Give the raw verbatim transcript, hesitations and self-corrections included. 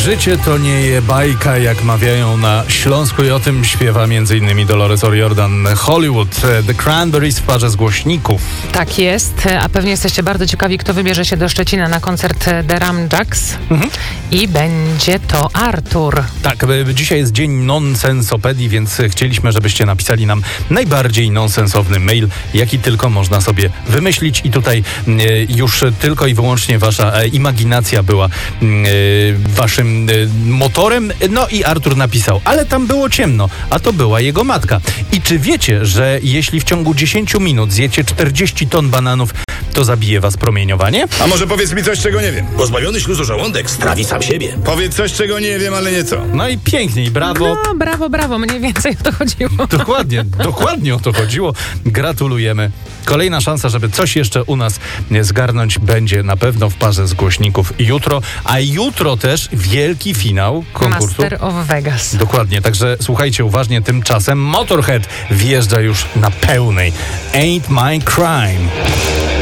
Życie to nie je bajka, jak mawiają na Śląsku, i o tym śpiewa m.in. Dolores O'Riordan. Hollywood, The Cranberries w parze z głośników. Tak jest, a pewnie jesteście bardzo ciekawi, kto wybierze się do Szczecina na koncert The Ramjacks. Mhm. I będzie to Artur. Tak, dzisiaj jest dzień nonsensopedii, więc chcieliśmy, żebyście napisali nam najbardziej nonsensowny mail, jaki tylko można sobie wymyślić, i tutaj już tylko i wyłącznie wasza imaginacja była waszym motorem. No i Artur napisał, ale tam było ciemno, a to była jego matka. I czy wiecie, że jeśli w ciągu dziesięć minut zjecie czterdzieści ton bananów, to zabije was promieniowanie? A może powiedz mi coś, czego nie wiem. Pozbawiony śluzu żołądek strawi sam siebie. Powiedz coś, czego nie wiem, ale nieco. No i pięknie, i brawo. No, brawo, brawo, mniej więcej o to chodziło. Dokładnie, dokładnie o to chodziło. Gratulujemy. Kolejna szansa, żeby coś jeszcze u nas zgarnąć, będzie na pewno w parze z głośników jutro, a jutro też wielki finał konkursu Master of Vegas. Dokładnie, także słuchajcie uważnie, tymczasem Motorhead wjeżdża już na pełnej. Ain't My Crime.